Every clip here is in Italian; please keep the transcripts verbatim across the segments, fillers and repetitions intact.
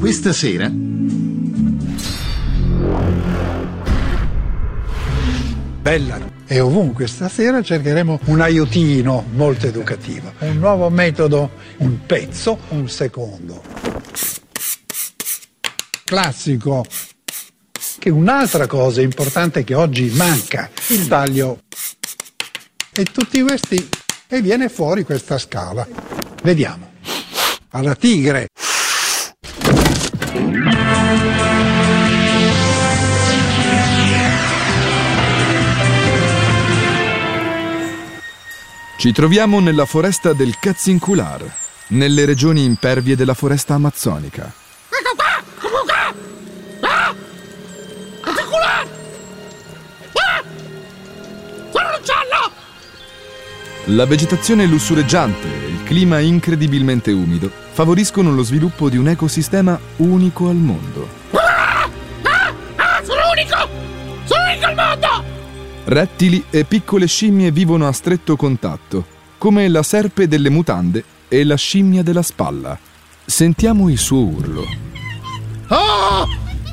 Questa sera bella e ovunque stasera cercheremo un aiutino molto educativo, un nuovo metodo, un pezzo, un secondo classico, che un'altra cosa importante che oggi manca, il taglio, e tutti questi, e viene fuori questa scala. Vediamo, alla tigre. Ci troviamo nella foresta del Cazzincular, nelle regioni impervie della foresta amazzonica. Ecco qua! Ecco qua! Ah! Cazzincular! Ah! Sono un uccello! La vegetazione lussureggiante e il clima incredibilmente umido favoriscono lo sviluppo di un ecosistema unico al mondo. Ah! Ah! Ah! Sono unico! Sono unico al mondo! Rettili e piccole scimmie vivono a stretto contatto, come la serpe delle mutande e la scimmia della spalla. Sentiamo il suo urlo. Ah!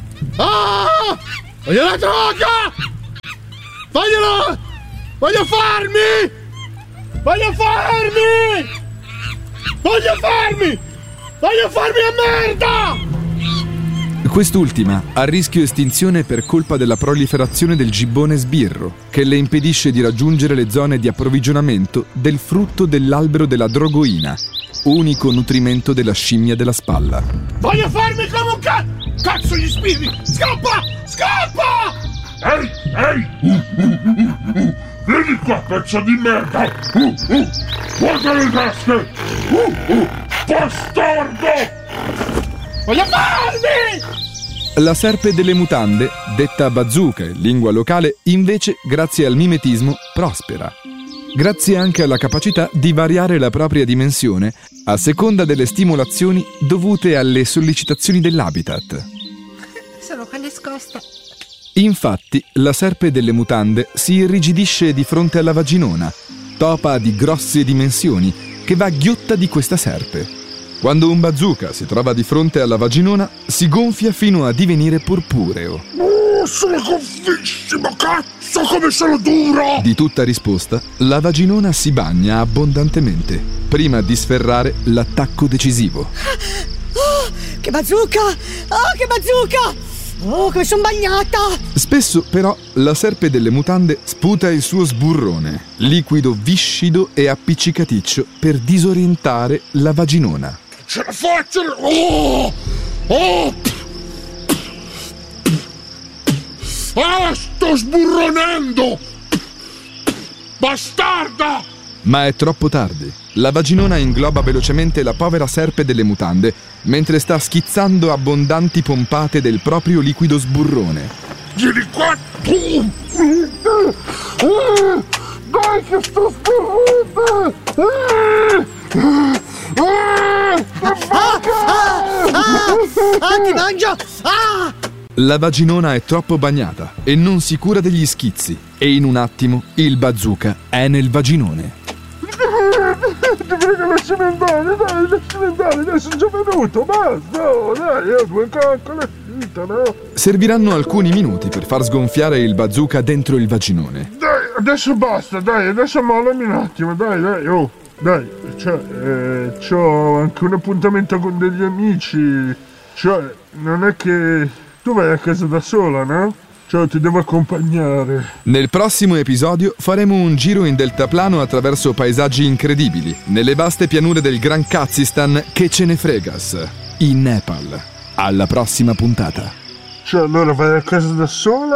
Ah! Voglio la droga! Voglio... Voglio farmi! Voglio farmi! Voglio farmi! Voglio farmi a merda! Quest'ultima ha rischio estinzione per colpa della proliferazione del gibbone sbirro, che le impedisce di raggiungere le zone di approvvigionamento del frutto dell'albero della drogoina, unico nutrimento della scimmia della spalla. Voglio farmi come un ca... Cazzo gli sbirri! Scappa! Scappa! Ehi! Ehi! Uh, uh, uh, uh. Vieni qua, pezzo di merda! Uh, uh. Guarda le tasche! Uh, uh. Bastardo! Voglio farmi! La serpe delle mutande, detta bazooka in lingua locale, invece, grazie al mimetismo, prospera. Grazie anche alla capacità di variare la propria dimensione a seconda delle stimolazioni dovute alle sollecitazioni dell'habitat. Sono qua nascosta. Infatti, la serpe delle mutande si irrigidisce di fronte alla vaginona, topa di grosse dimensioni, che va ghiotta di questa serpe. Quando un bazooka si trova di fronte alla vaginona, si gonfia fino a divenire purpureo. Oh, sono gonfissimo, cazzo, come sono duro! Di tutta risposta, la vaginona si bagna abbondantemente, prima di sferrare l'attacco decisivo. Oh, che bazooka! Oh, che bazooka! Oh, come sono bagnata! Spesso, però, la serpe delle mutande sputa il suo sburrone, liquido viscido e appiccicaticcio per disorientare la vaginona. Ce la faccio! Oh! Oh! Ah, sto sburronando! Bastarda! Ma è troppo tardi. La vaginona ingloba velocemente la povera serpe delle mutande, mentre sta schizzando abbondanti pompate del proprio liquido sburrone. Vieni qua, tu! Dai che sto sburrando! Ah, ah, ah, ti mangio! Ah! La vaginona è troppo bagnata e non si cura degli schizzi, e in un attimo il bazooka è nel vaginone. Ti prego, lasciami andare, dai, lasciami andare, dai, sono già venuto, basta, dai, ho due coccole, finita, no? Serviranno alcuni minuti per far sgonfiare il bazooka dentro il vaginone. Dai, adesso basta, dai, adesso mollami un attimo, dai, dai, oh, dai, cioè, eh, c'ho anche un appuntamento con degli amici, cioè, non è che tu vai a casa da sola, no? Ciao, ti devo accompagnare. Nel prossimo episodio faremo un giro in deltaplano attraverso paesaggi incredibili, nelle vaste pianure del Gran Kazakhstan che ce ne fregas, in Nepal. Alla prossima puntata. Cioè, allora vai a casa da sola